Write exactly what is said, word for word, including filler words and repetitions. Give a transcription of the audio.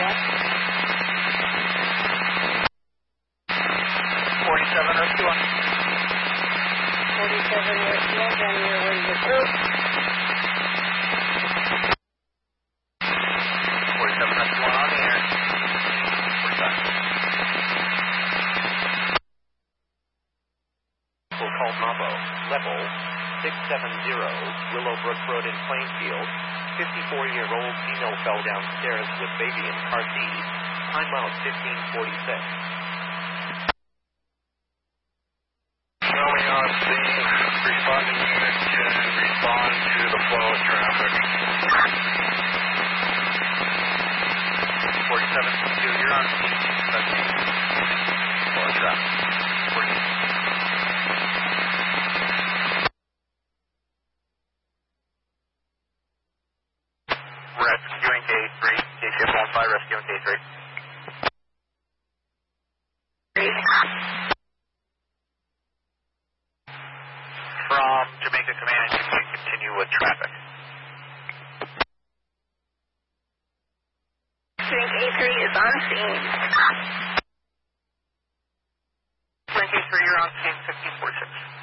forty-seven Rescue one. forty-seven Rescue one, down your way to group. forty-seven Rescue one on the air. forty-five. We'll call Mabo. Level six seven zero, Willowbrook Road in Plainfield. fifty-four-year-old female fell downstairs with baby in car seat. Time out fifteen forty-six. Showing on scene, responding unit can respond to the flow of traffic. forty-seven two, you're on scene. Flow of traffic. forty-seven. Rescuing K three, K shift one five, rescuing K three. From Jamaica Command, you can continue with traffic. Rescuing K three is on scene. K three, you're on scene, fifteen forty-six.